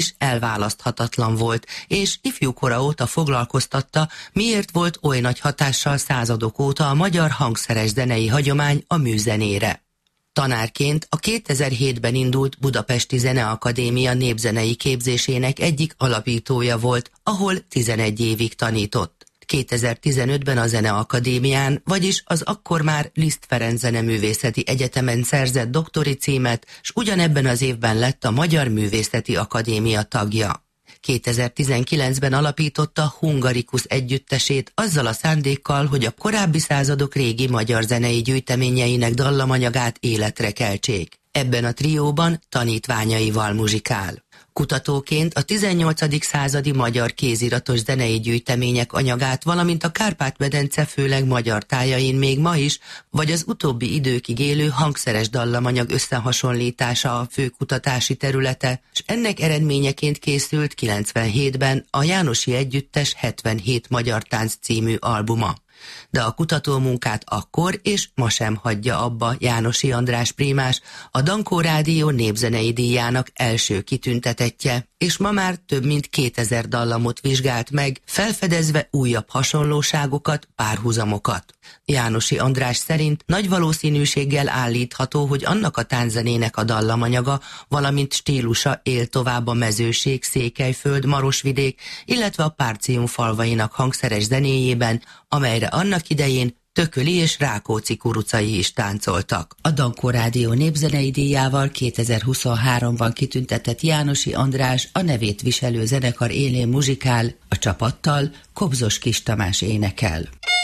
is elválaszthatatlan volt, és ifjúkora óta foglalkoztatta, miért volt oly nagy hatással századok óta a magyar hangszeres zenei hagyomány a műzenére. Tanárként a 2007-ben indult Budapesti Zeneakadémia népzenei képzésének egyik alapítója volt, ahol 11 évig tanított. 2015-ben a Zeneakadémián, vagyis az akkor már Liszt Ferenc Zeneművészeti Egyetemen szerzett doktori címet, s ugyanebben az évben lett a Magyar Művészeti Akadémia tagja. 2019-ben alapította Hungarikus együttesét azzal a szándékkal, hogy a korábbi századok régi magyar zenei gyűjteményeinek dallamanyagát életre keltsék. Ebben a trióban tanítványaival muzsikál. Kutatóként a 18. századi magyar kéziratos zenei gyűjtemények anyagát, valamint a Kárpát-medence főleg magyar tájain még ma is, vagy az utóbbi időkig élő hangszeres dallamanyag összehasonlítása a fő kutatási területe, és ennek eredményeként készült 97-ben a Jánosi Együttes 77 magyar tánc című albuma. De a kutatómunkát akkor és ma sem hagyja abba Jánosi András prímás, a Dankó Rádió népzenei díjának első kitüntetettje, és ma már több mint 2000 dallamot vizsgált meg, felfedezve újabb hasonlóságokat, párhuzamokat. Jánosi András szerint nagy valószínűséggel állítható, hogy annak a tánczenének a dallamanyaga, valamint stílusa él tovább a Mezőség, Székelyföld, Marosvidék, illetve a Párcium falvainak hangszeres zenéjében, amelyre annak idején Tököli és Rákóczi kurucai is táncoltak. A Dankó Rádió népzenei díjával 2023-ban kitüntetett Jánosi András a nevét viselő zenekar élén muzsikál, a csapattal Kobzos Kis Tamás énekel.